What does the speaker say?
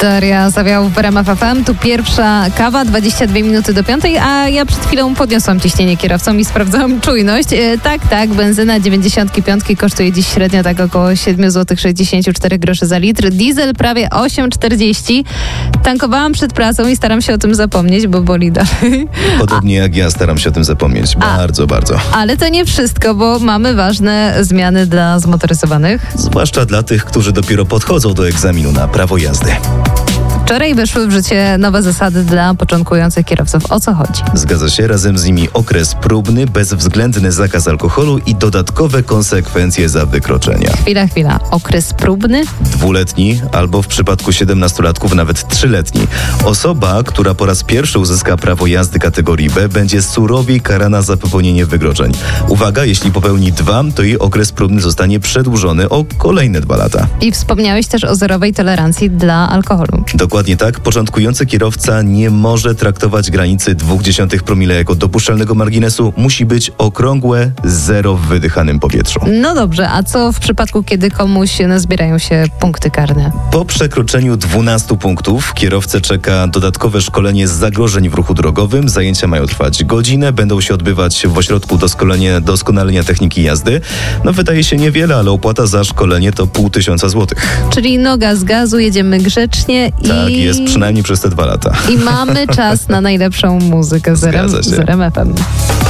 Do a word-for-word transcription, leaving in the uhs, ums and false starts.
Daria Zawiał w R M F F M. Tu pierwsza kawa, dwadzieścia dwie minuty do piątej, a ja przed chwilą podniosłam ciśnienie kierowcom i sprawdzałam czujność. E, tak, tak, benzyna dziewięćdziesiąt pięć kosztuje dziś średnio tak około siedem złotych sześćdziesiąt cztery groszy za litr. Diesel prawie osiem czterdzieści. Tankowałam przed pracą i staram się o tym zapomnieć, bo boli dalej. Podobnie jak ja staram się o tym zapomnieć. A, bardzo, bardzo. Ale to nie wszystko, bo mamy ważne zmiany dla zmotoryzowanych. Zwłaszcza dla tych, którzy dopiero podchodzą do egzaminu na prawo jazdy. Wczoraj weszły w życie nowe zasady dla początkujących kierowców. O co chodzi? Zgadza się, razem z nimi okres próbny, bezwzględny zakaz alkoholu i dodatkowe konsekwencje za wykroczenia. Chwila, chwila. Okres próbny? Dwuletni albo w przypadku siedemnastolatków nawet trzyletni. Osoba, która po raz pierwszy uzyska prawo jazdy kategorii B, będzie surowiej karana za popełnienie wykroczeń. Uwaga, jeśli popełni dwa, to jej okres próbny zostanie przedłużony o kolejne dwa lata. I wspomniałeś też o zerowej tolerancji dla alkoholu. Dokładnie tak. Początkujący kierowca nie może traktować granicy dwa przecinek pięć promila jako dopuszczalnego marginesu. Musi być okrągłe zero w wydychanym powietrzu. No dobrze, a co w przypadku, kiedy komuś nazbierają się punkty karne? Po przekroczeniu dwunastu punktów kierowcę czeka dodatkowe szkolenie z zagrożeń w ruchu drogowym. Zajęcia mają trwać godzinę, będą się odbywać w ośrodku doskonalenia, doskonalenia techniki jazdy. No wydaje się niewiele, ale opłata za szkolenie to pół tysiąca złotych. Czyli noga z gazu, jedziemy grzecznie i... Tak jest, przynajmniej przez te dwa lata. I mamy czas na najlepszą muzykę z R M F M.